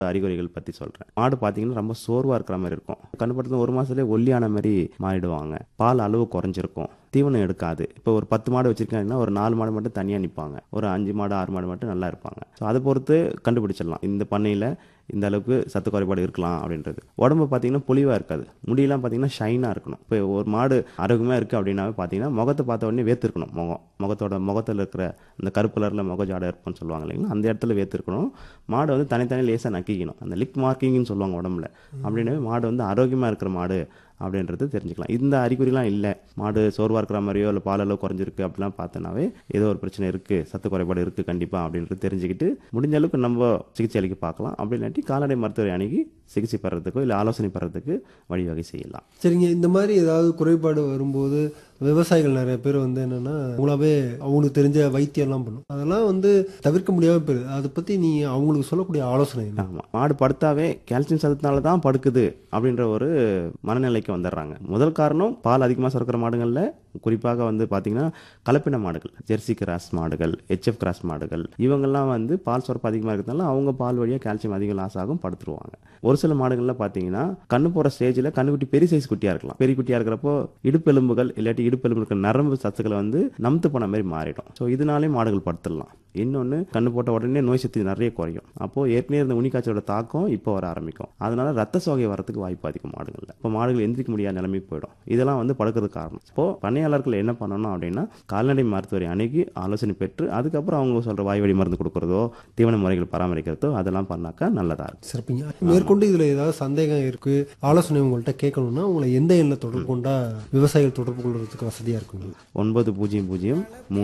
அறிகுறிகள் பத்தி சொல்றேன். மாடு பாத்தீங்கன்னா ரொம்ப சோர்வா இருக்கிற மாதிரி இருக்கும். கண்டுபடுத்த 1 மாசத்துலயே ஒல்லியான மாதிரி மாறிடுவாங்க. பால் அளவு குறைஞ்சிருக்கும். தீவனம் எடுக்காது. இப்போ ஒரு 10 மாடு வச்சிருக்காங்கன்னா ஒரு 4 மாடு மட்டும் தனியா நிப்பாங்க. ஒரு 5 மாடு 6 மாடு மட்டும் நல்லா இருப்பாங்க. ஸோ அதை பொறுத்து கண்டுபிடிச்சிடலாம் இந்த பண்ணையில இந்த அளவுக்கு சத்து குறைபாடு இருக்கலாம் அப்படின்றது. உடம்பு பார்த்தீங்கன்னா பொலிவா இருக்காது. முடியெல்லாம் பார்த்தீங்கன்னா ஷைனாக இருக்கணும். இப்போ ஒரு மாடு ஆரோக்கியமாக இருக்குது அப்படின்னாவே பார்த்தீங்கன்னா முகத்தை பார்த்த உடனே வேர்த்திருக்கணும். முகத்தில் இருக்கிற அந்த கருப்பு கலரில் முக ஜாடை இருப்புன்னு சொல்லுவாங்க இல்லைங்களா, அந்த இடத்துல வேர்த்திருக்கணும். மாடு வந்து தனித்தனி லேசாக நக்கிக்கணும். அந்த லிக் மார்க்கிங்னு சொல்லுவாங்க உடம்புல. அப்படின்னாவே மாடு வந்து ஆரோக்கியமாக இருக்கிற மாடு அப்படின்றது தெரிஞ்சுக்கலாம். இந்த அறிகுறிலாம் இல்லை, மாடு சோர்வாக இருக்கிற மாதிரியோ இல்லை பால் அளவு குறைஞ்சிருக்கு அப்படிலாம் பார்த்தோன்னாவே ஏதோ ஒரு பிரச்சனை இருக்குது, சத்து குறைபாடு இருக்குது கண்டிப்பாக அப்படின்றது தெரிஞ்சுக்கிட்டு முடிஞ்ச அளவுக்கு நம்ம சிகிச்சை அளிக்க பார்க்கலாம். அப்படி இல்லாட்டி கால்நடை மருத்துவரை அணுகி சிகிச்சை பெறதுக்கோ இல்லை ஆலோசனை பெறதுக்கு வழிவகை செய்யலாம். சரிங்க. இந்த மாதிரி ஏதாவது குறைபாடு வரும்போது விவசாயிகள் நிறைய பேர் வந்து என்னன்னா அவங்களாவே அவங்களுக்கு தெரிஞ்ச வைத்தியம்லாம் பண்ணும். அதெல்லாம் வந்து தவிர்க்க முடியாமல் போயிருது. அதை பற்றி நீ அவங்களுக்கு சொல்லக்கூடிய ஆலோசனை என்ன? ஆமாம், மாடு படுத்தாவே கால்சியம் சத்துனால தான் படுக்குது அப்படின்ற ஒரு மனநிலைக்கு வந்துடுறாங்க. முதல் காரணம் பால் அதிகமாக சுரக்கிற மாடுகளில் குறிப்பாக வந்து பார்த்தீங்கன்னா கலப்பின மாடுகள், ஜெர்சி கிராஸ் மாடுகள், HF கிராஸ் மாடுகள், இவங்கெல்லாம் வந்து பால் சுரப்பு அதிகமாக இருக்கிறதுனால அவங்க பால் வழியாக கால்சியம் அதிகம் லாஸ் ஆகும், படுத்துருவாங்க. ஒரு சில மாடுகள்ல பார்த்தீங்கன்னா கண்ணு போகிற ஸ்டேஜில் கண்ணுக்குட்டி பெரிய சைஸ் குட்டியாக இருக்கலாம். பெரிய குட்டியாக இருக்கிறப்போ இடுப்பெலும்புகள் இல்லாட்டி இடுப்பெலும்பு இருக்கிற நரம்பு சத்துக்களை வந்து நம்த்து போன மாதிரி மாறிடும். ஸோ இதனாலே மாடுகள் படுத்துடலாம். இன்னொன்று, கண்ணு போட்ட உடனே நோய் சக்தி நிறைய குறையும். அப்போது ஏற்கனவே இருந்த உனிக்காய்ச்சலோட தாக்கம் இப்போ வர ஆரம்பிக்கும். அதனால ரத்த சோகை வரதுக்கு வாய்ப்பு அதிகம் மாடுகளில். இப்போ மாடுகள் எந்திரிக்க முடியாத நிலைமைக்கு போயிடும். இதெல்லாம் வந்து படுக்கிறதுக்கு காரணம். இப்போ பண்ணையாளர்கள் என்ன பண்ணணும் அப்படின்னா கால்நடை மருத்துவரை அணுகி ஆலோசனை பெற்று அதுக்கப்புறம் அவங்க சொல்ற வாய்வழி மருந்து கொடுக்கறதோ தீவன முறைகள் பராமரிக்கிறதோ அதெல்லாம் பண்ணாக்கா நல்லதா இருக்கும். சிறப்புங்க. மேற்கொண்டு இதுல ஏதாவது சந்தேகம் இருக்கு, ஆலோசனை உங்கள்கிட்ட கேட்கணும்னா உங்களை எந்த எண்ணில் தொடர்பு கொண்டா விவசாயிகள் தொடர்பு கொள்வதற்கு வசதியா இருக்குங்க? 900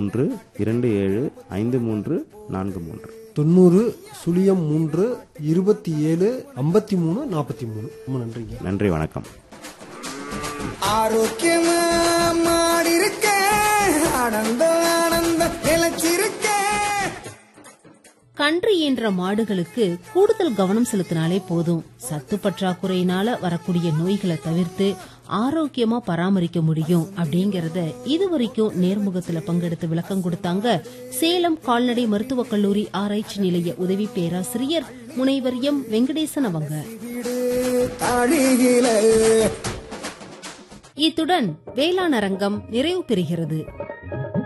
327 5343 90 03 27 53 43. ரொம்ப நன்றிங்க. நன்றி, வணக்கம். ஆரோக்கியமா மாடி இருக்க ஆனந்த நிலைச்சிருக்க. கன்று ஈன்ற மாடுகளுக்கு கூடுதல் கவனம் செலுத்தினாலே போதும். சத்து பற்றாக்குறையினால வரக்கூடிய நோய்களை தவிர்த்து ஆரோக்கியமா பராமரிக்க முடியும் அப்படிங்கறத இதுவரைக்கும் நேர்முகத்துல பங்கெடுத்து விளக்கம் கொடுத்தாங்க சேலம் கால்நடை மருத்துவக் கல்லூரி ஆராய்ச்சி நிலைய உதவி பேராசிரியர் முனைவர் எம் வெங்கடேசன் அவங்க. இத்துடன் வேளாண் அரங்கம் நிறைவு பெறுகிறது.